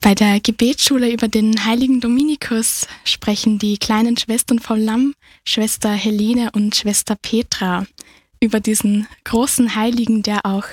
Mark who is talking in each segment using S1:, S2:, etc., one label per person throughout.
S1: Bei der Gebetsschule über den heiligen Dominikus sprechen die kleinen Schwestern vom Lamm, Schwester Helene und Schwester Petra, über diesen großen Heiligen, der auch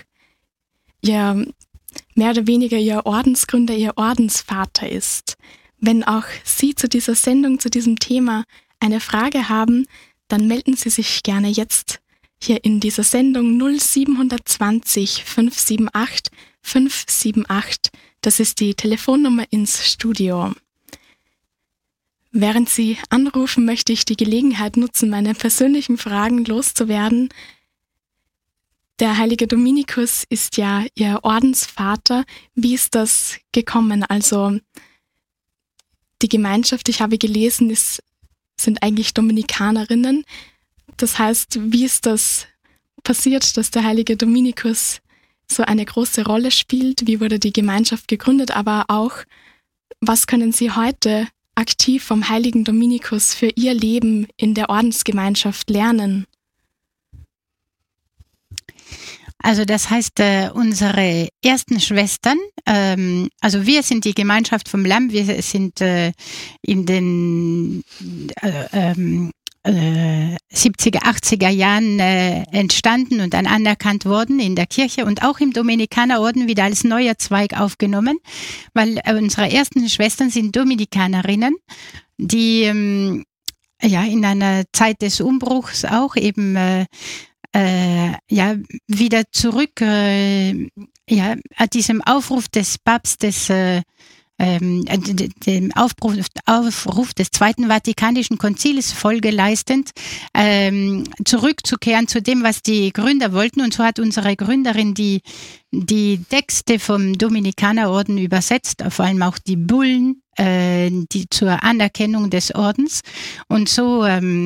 S1: mehr oder weniger ihr Ordensgründer, ihr Ordensvater ist. Wenn auch Sie zu dieser Sendung, zu diesem Thema eine Frage haben, dann melden Sie sich gerne jetzt hier in dieser Sendung 0720 578 578. Das ist die Telefonnummer ins Studio. Während Sie anrufen, möchte ich die Gelegenheit nutzen, meine persönlichen Fragen loszuwerden. Der heilige Dominikus ist ja Ihr Ordensvater. Wie ist das gekommen? Also die Gemeinschaft, ich habe gelesen, sind eigentlich Dominikanerinnen. Das heißt, wie ist das passiert, dass der heilige Dominikus so eine große Rolle spielt? Wie wurde die Gemeinschaft gegründet? Aber auch, was können Sie heute aktiv vom heiligen Dominikus für Ihr Leben in der Ordensgemeinschaft lernen?
S2: Also das heißt, unsere ersten Schwestern, also wir sind die Gemeinschaft vom Lamm, wir sind in den 70er, 80er Jahren entstanden und dann anerkannt worden in der Kirche und auch im Dominikanerorden wieder als neuer Zweig aufgenommen, weil unsere ersten Schwestern sind Dominikanerinnen, die in einer Zeit des Umbruchs auch eben wieder zurück diesem Aufruf des Papstes, dem Aufruf des Zweiten Vatikanischen Konzils Folge leistend, zurückzukehren zu dem, was die Gründer wollten. Und so hat unsere Gründerin die Texte vom Dominikanerorden übersetzt, vor allem auch die Bullen, die zur Anerkennung des Ordens. Und so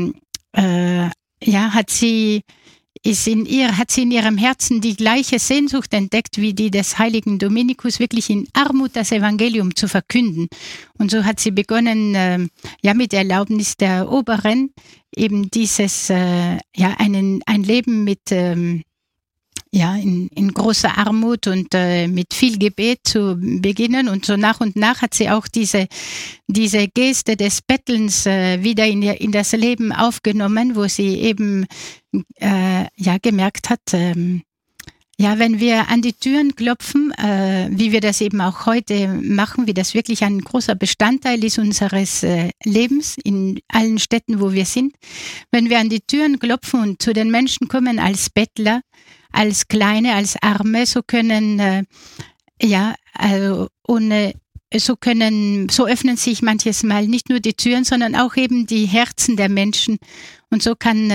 S2: hat sie in ihrem Herzen die gleiche Sehnsucht entdeckt wie die des heiligen Dominikus, wirklich in Armut das Evangelium zu verkünden. Und so hat sie begonnen, mit Erlaubnis der Oberen eben dieses, ein Leben mit, in großer Armut und mit viel Gebet zu beginnen. Und so nach und nach hat sie auch diese Geste des Bettelns wieder in das Leben aufgenommen, wo sie eben gemerkt hat, wenn wir an die Türen klopfen, wie wir das eben auch heute machen, wie das wirklich ein großer Bestandteil ist unseres Lebens in allen Städten, wo wir sind. Wenn wir an die Türen klopfen und zu den Menschen kommen als Bettler, als Kleine, als Arme, so können, so öffnen sich manches Mal nicht nur die Türen, sondern auch eben die Herzen der Menschen. Und so kann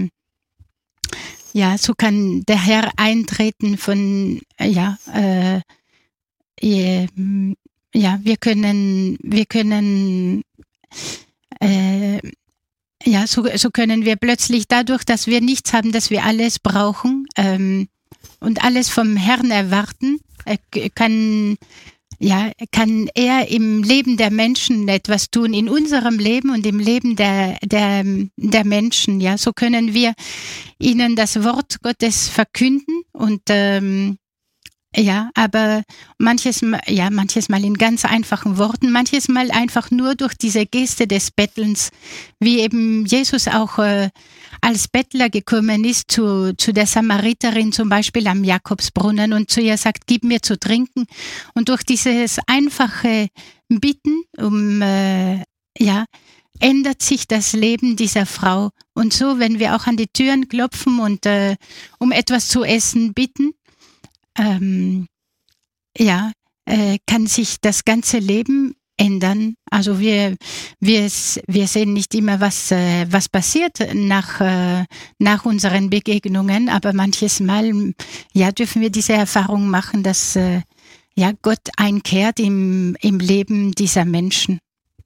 S2: der Herr eintreten von, so können wir plötzlich dadurch, dass wir nichts haben, dass wir alles brauchen und alles vom Herrn erwarten, kann er im Leben der Menschen etwas tun, in unserem Leben und im Leben der Menschen. Ja, so können wir ihnen das Wort Gottes verkünden und aber manches Mal in ganz einfachen Worten, manches Mal einfach nur durch diese Geste des Bettelns, wie eben Jesus auch als Bettler gekommen ist zu der Samariterin zum Beispiel am Jakobsbrunnen und zu ihr sagt, gib mir zu trinken. Und durch dieses einfache Bitten ändert sich das Leben dieser Frau. Und so, wenn wir auch an die Türen klopfen und um etwas zu essen bitten, kann sich das ganze Leben ändern. Also wir sehen nicht immer, was passiert nach unseren Begegnungen, aber manches Mal dürfen wir diese Erfahrung machen, dass Gott einkehrt im Leben dieser Menschen.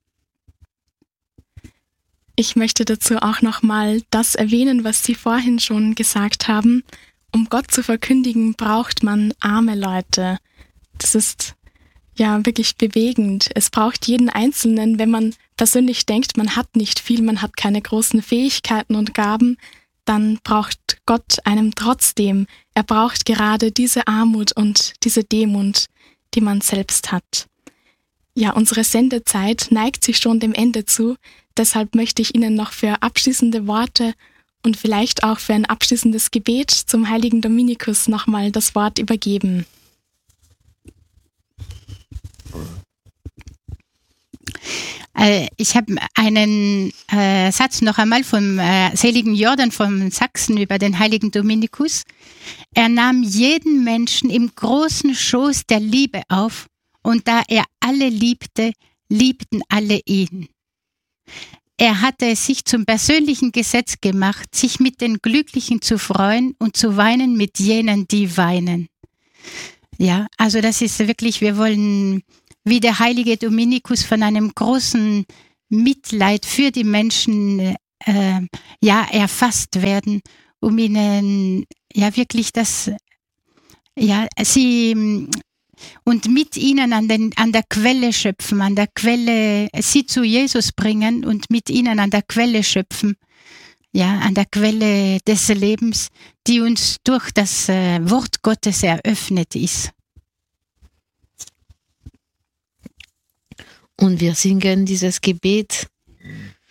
S1: Ich möchte dazu auch nochmal das erwähnen, was Sie vorhin schon gesagt haben. Um Gott zu verkündigen, braucht man arme Leute. Das ist ja wirklich bewegend. Es braucht jeden Einzelnen, wenn man persönlich denkt, man hat nicht viel, man hat keine großen Fähigkeiten und Gaben, dann braucht Gott einem trotzdem. Er braucht gerade diese Armut und diese Demut, die man selbst hat. Ja, unsere Sendezeit neigt sich schon dem Ende zu. Deshalb möchte ich Ihnen noch für abschließende Worte und vielleicht auch für ein abschließendes Gebet zum heiligen Dominikus nochmal das Wort übergeben.
S2: Ich habe einen Satz noch einmal vom seligen Jordan von Sachsen über den heiligen Dominikus. Er nahm jeden Menschen im großen Schoß der Liebe auf, und da er alle liebte, liebten alle ihn. Er hatte es sich zum persönlichen Gesetz gemacht, sich mit den Glücklichen zu freuen und zu weinen mit jenen, die weinen. Ja, also das ist wirklich, wir wollen wie der heilige Dominikus von einem großen Mitleid für die Menschen erfasst werden, um ihnen ja wirklich und mit ihnen an der Quelle schöpfen, an der Quelle sie zu Jesus bringen und mit ihnen an der Quelle schöpfen, ja, an der Quelle des Lebens, die uns durch das Wort Gottes eröffnet ist.
S3: Und wir singen dieses Gebet